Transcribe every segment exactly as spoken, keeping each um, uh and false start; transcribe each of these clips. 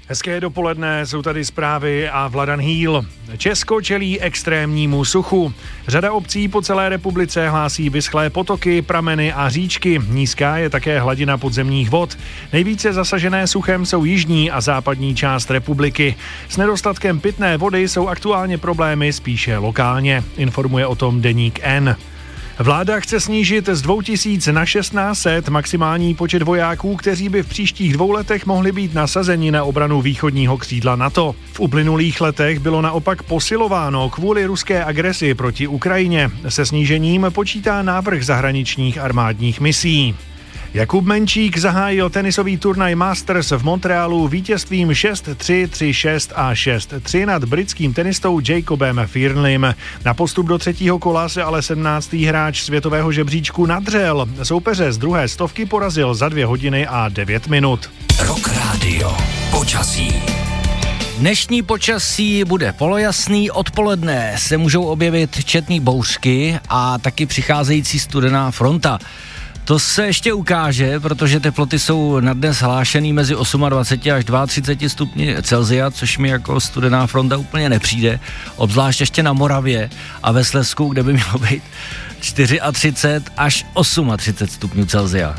Hezké dopoledne, jsou tady zprávy a Vladan Hýl. Česko čelí extrémnímu suchu. Řada obcí po celé republice hlásí vyschlé potoky, prameny a říčky. Nízká je také hladina podzemních vod. Nejvíce zasažené suchem jsou jižní a západní část republiky. S nedostatkem pitné vody jsou aktuálně problémy spíše lokálně, informuje o tom deník N. Vláda chce snížit z dvou tisíc na šestnáct set maximální počet vojáků, kteří by v příštích dvou letech mohli být nasazeni na obranu východního křídla NATO. V uplynulých letech bylo naopak posilováno kvůli ruské agresi proti Ukrajině. Se snížením počítá návrh zahraničních armádních misí. Jakub Menčík zahájil tenisový turnaj Masters v Montrealu vítězstvím šest tři, tři šest a šest tři nad britským tenistou Jacobem Fearnleym. Na postup do třetího kola se ale sedmnáctý hráč světového žebříčku nadřel. Soupeře z druhé stovky porazil za dvě hodiny a devět minut. Rock Radio. Počasí. Dnešní počasí bude polojasný, odpoledne se můžou objevit četné bouřky a taky přicházející studená fronta. To se ještě ukáže, protože teploty jsou na dnes hlášený mezi dvacet osm až třicet dva stupni Celsia, což mi jako studená fronta úplně nepřijde, obzvlášť ještě na Moravě a ve Slezsku, kde by mělo být třicet čtyři až třicet osm stupňů Celsia.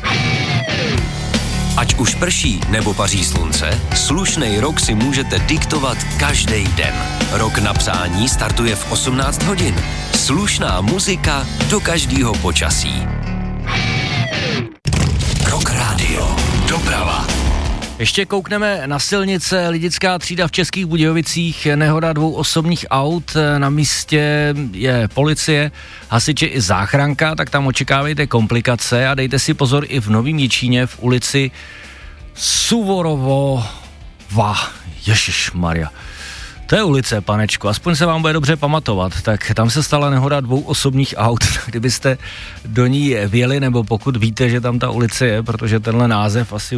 Ať už prší nebo paří slunce, slušnej rok si můžete diktovat každý den. Rok na psání startuje v osmnáct hodin. Slušná muzika do každého počasí. Rock Radio. Doprava. Ještě koukneme na silnice. Lidická třída v Českých Budějovicích, nehoda dvou osobních aut, na místě je policie, hasiči i záchranka, tak tam očekávejte komplikace a dejte si pozor i v Novém Jičíně v ulici Suvorovova. Ježišmarja. To je ulice, panečku, aspoň se vám bude dobře pamatovat. Tak tam se stala nehoda dvou osobních aut. Kdybyste do ní vjeli, nebo pokud víte, že tam ta ulice je, protože tenhle název asi